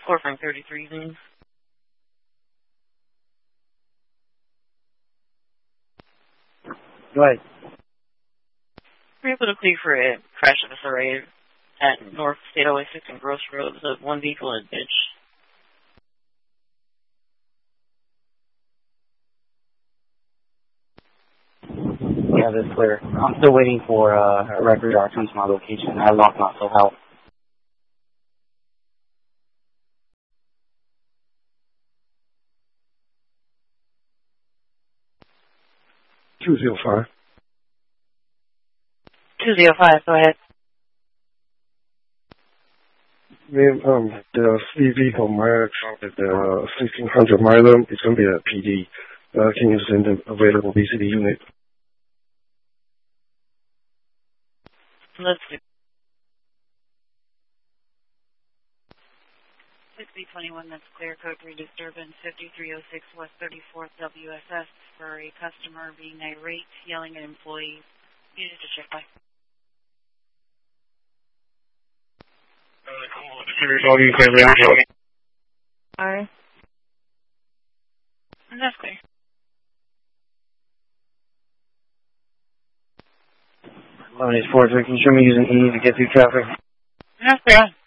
4 Frank 33 Zines. Go ahead. We're able to clear for a crash of a array at North State Highway 6 and Gross Road with one vehicle in a ditch. Yeah, that's clear. I'm still waiting for a record to come to my location. I lost my full help. 205. 205, go ahead. Ma'am, the fleet vehicle mileage at the 1600 miler is going to be a PD. Can you send an available BCD unit? Let's do 6021, that's clear, code 3 disturbance, 5306 West 34th WSS for a customer being irate, yelling at employees. You need to check by. Alright. That's clear. Lemonade Sports, can you show me using E to get through traffic? That's clear.